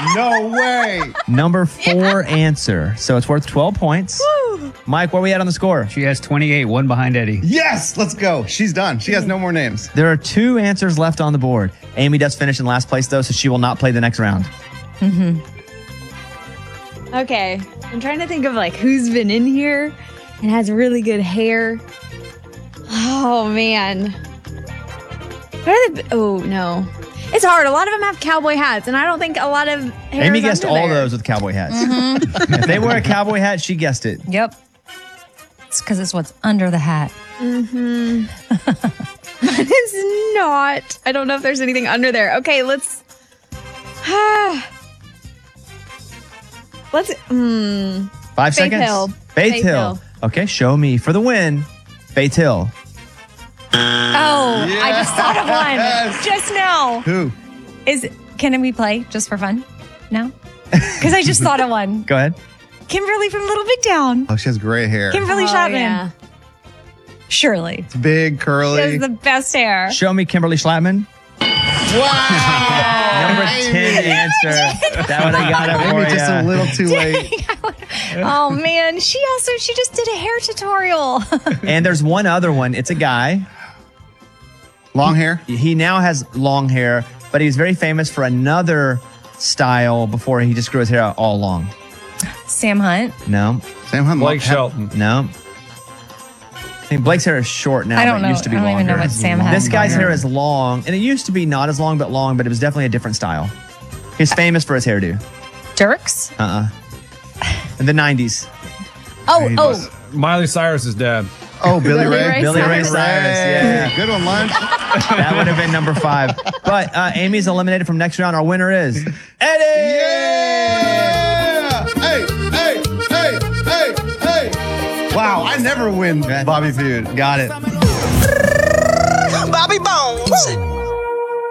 No way. Number 4 answer. So it's worth 12 points. Woo. Mike, where are we at on the score? She has 28, one behind Eddie. Yes, let's go. She's done. She has no more names. There are 2 answers left on the board. Amy does finish in last place, though, so she will not play the next round. Okay. I'm trying to think of like who's been in here and has really good hair. Oh, man. What are they? Oh, no. It's hard. A lot of them have cowboy hats, and I don't think a lot of hair Amy is guessed under all there. those with cowboy hats. If they wear a cowboy hat, she guessed it. Yep. It's because it's what's under the hat. It's not. I don't know if there's anything under there. Okay, let's. Let's. 5 seconds. Hill. Faith Faith Hill. Hill. Okay, show me for the win. Faith Hill. Oh, I just thought of one just now. Who? Can we play just for fun? No? Because I just thought of one. Go ahead. Kimberly from Little Big Town. Oh, she has gray hair. Kimberly Chapman. Yeah. Surely. It's big, She curly. has the best hair. Show me Kimberly Schlattman. Wow. Number 10 answer. That would have got it for Maybe just a you. little too late. Oh, man. She just did a hair tutorial. And there's one other one. It's a guy. Long hair? He now has long hair, but he's very famous for another style before he just grew his hair out all long. Sam Hunt. No. Sam Hunt. Blake Shelton. No. I think Blake's hair is short now, I don't but know. it used to be I don't longer. even know what Sam has. This guy's hair is long, and it used to be not as long, but long, but it was definitely a different style. He's famous for his hairdo. Dirks. In the 90s. Oh. Miley Cyrus's dad. Oh, Billy Ray. Billy Ray Cyrus, yeah. Good one, Lunch. That would have been number 5. But Amy's eliminated from next round. Our winner is Eddie! Yeah! Hey, hey, hey, hey, hey. Wow, I never win Bobby Feud. Got it. Bobby Bones.